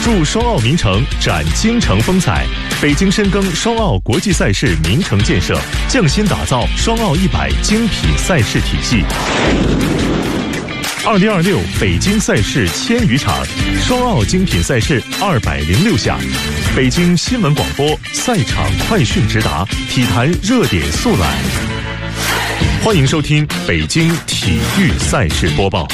筑双奥名城，展京城风采。北京深耕双奥国际赛事名城建设，匠心打造双奥100精品赛事体系。2026北京赛事1000余场，双奥精品赛事206项。北京新闻广播赛场快讯直达，体坛热点速览。欢迎收听北京体育赛事播报。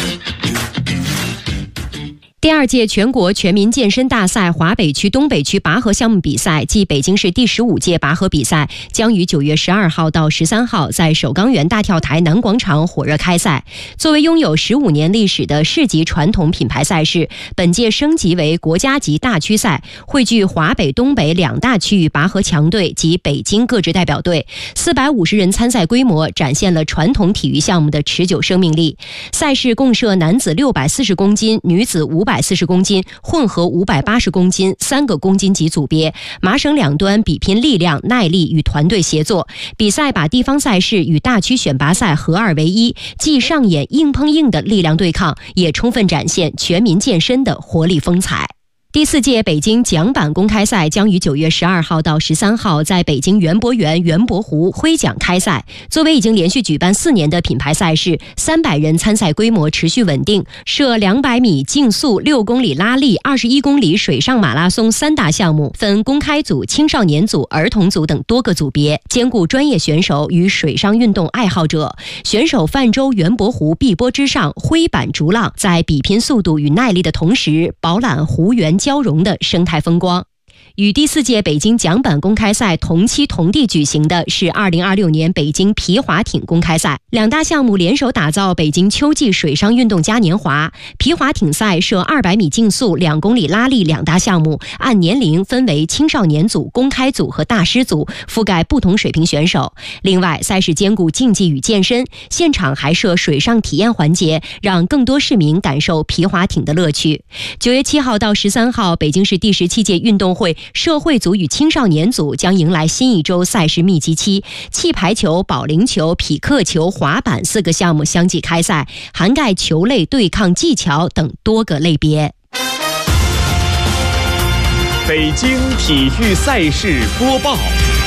第2届全国全民健身大赛华北区、东北区拔河项目比赛暨北京市第15届拔河比赛将于9月12号到13号在首钢园大跳台南广场火热开赛。作为拥有15年历史的市级传统品牌赛事，本届升级为国家级大区赛，汇聚华北、东北2大区域拔河强队及北京各支代表队，450人参赛规模展现了传统体育项目的持久生命力。赛事共设男子640公斤、女子540公斤、混合580公斤3个公斤级组别，麻绳两端比拼力量、耐力与团队协作。比赛把地方赛事与大区选拔赛合二为一，既上演硬碰硬的力量对抗，也充分展现全民健身的活力风采。第4届北京桨板公开赛将于9月12号到13号在北京园博园园博湖挥桨开赛。作为已经连续举办4年的品牌赛事，300人参赛规模持续稳定，设200米竞速、6公里拉力、21公里水上马拉松3大项目，分公开组、青少年组、儿童组等多个组别，兼顾专业选手与水上运动爱好者。选手泛舟园博湖碧波之上，挥板逐浪，在比拼速度与耐力的同时，饱览湖园交融的生态风光。与第4届北京桨板公开赛同期同地举行的是2026年北京皮划艇公开赛，2大项目联手打造北京秋季水上运动嘉年华。皮划艇赛设200米竞速、2公里拉力2大项目，按年龄分为青少年组、公开组和大师组，覆盖不同水平选手。另外，赛事兼顾竞技与健身，现场还设水上体验环节，让更多市民感受皮划艇的乐趣。9月7号到13号，北京市第17届运动会社会组与青少年组将迎来新一周赛事密集期，气排球、保龄球、匹克球、滑板4个项目相继开赛，涵盖球类、对抗技巧等多个类别。 北京体育赛事播报。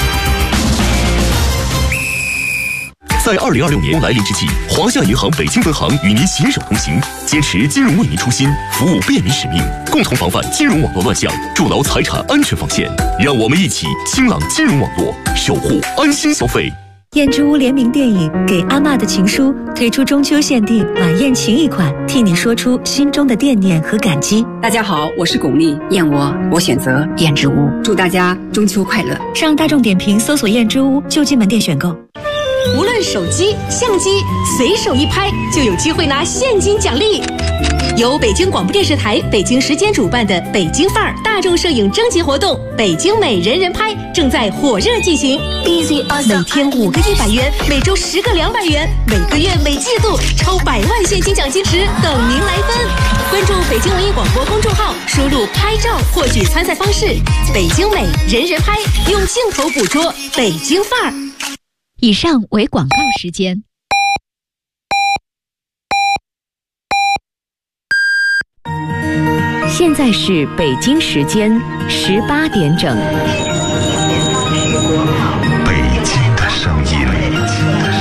在2026年来临之际，华夏银行北京分行与您携手同行，坚持金融为民初心，服务便民使命，共同防范金融网络乱象，筑牢财产安全防线。让我们一起清朗金融网络，守护安心消费。 燕之屋联名电影《给阿嬷的情书》推出中秋限定晚宴情谊款，替你说出心中的惦念和感激。 大家好，我是巩俐，燕我选择燕之屋，祝大家中秋快乐。 上大众点评搜索燕之屋就近门店选购。 无论手机、相机，随手一拍就有机会拿现金奖励。由北京广播电视台北京时间主办的北京范儿大众摄影征集活动“北京美人人拍”正在火热进行。每天5个100元，每周10个200元，每个月每季度超100万现金奖金池等您来分。关注北京文艺广播公众号，输入拍照获取参赛方式。北京美人人拍，用镜头捕捉北京范儿。 以上为广告时间。现在是北京时间18点整。